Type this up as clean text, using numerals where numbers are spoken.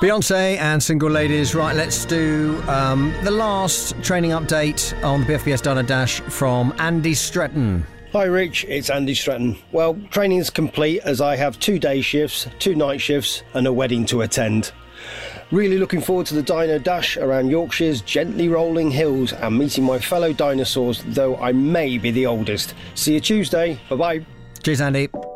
Beyonce and Single Ladies. Right, let's do the last training update on the BFBS Dyno Dash from Andy Stretton. Hi Rich, it's Andy Stretton. Well, training is complete as I have 2 day shifts, 2 night shifts and a wedding to attend. Really looking forward to the Dyno Dash around Yorkshire's gently rolling hills and meeting my fellow dinosaurs, though I may be the oldest. See you Tuesday. Bye-bye. Cheers, Andy.